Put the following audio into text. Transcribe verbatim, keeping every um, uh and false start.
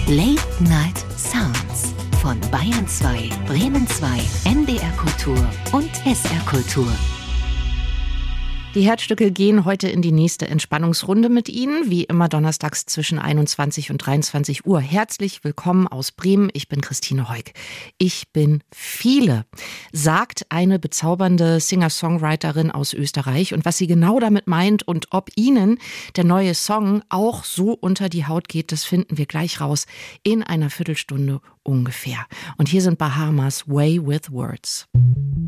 Late Night Sounds von Bayern zwei, Bremen zwei, N D R Kultur und S R Kultur. Die Herzstücke gehen heute in die nächste Entspannungsrunde mit Ihnen, wie immer donnerstags zwischen einundzwanzig und dreiundzwanzig Uhr. Herzlich willkommen aus Bremen, ich bin Christine Heuk. Ich bin viele, sagt eine bezaubernde Singer-Songwriterin aus Österreich. Und was sie genau damit meint und ob Ihnen der neue Song auch so unter die Haut geht, das finden wir gleich raus in einer Viertelstunde ungefähr. Und hier sind Bahamas, Way with Words.